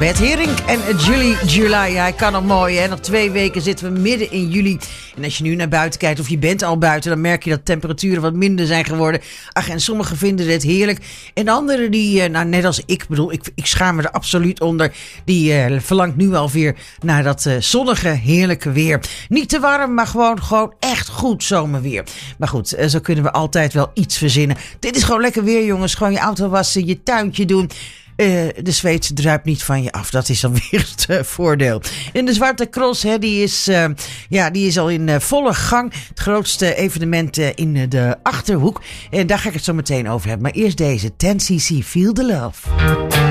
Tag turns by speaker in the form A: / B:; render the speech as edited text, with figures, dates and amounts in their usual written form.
A: Bert Haring en July. Ja, hij kan nog mooi, hè? Nog 2 weken zitten we midden in juli. En als je nu naar buiten kijkt, of je bent al buiten, dan merk je dat temperaturen wat minder zijn geworden. Ach, en sommigen vinden het heerlijk. En anderen die, net als ik bedoel, ik schaam me er absoluut onder. Die verlangt nu alweer naar dat zonnige, heerlijke weer. Niet te warm, maar gewoon echt goed zomerweer. Maar goed, zo kunnen we altijd wel iets verzinnen. Dit is gewoon lekker weer, jongens. Gewoon je auto wassen, je tuintje doen. De zweet druipt niet van je af. Dat is dan weer het voordeel. En de Zwarte Cross, hè, die is al in volle gang. Het grootste evenement in de Achterhoek. En daar ga ik het zo meteen over hebben. Maar eerst deze 10cc Feel the Love.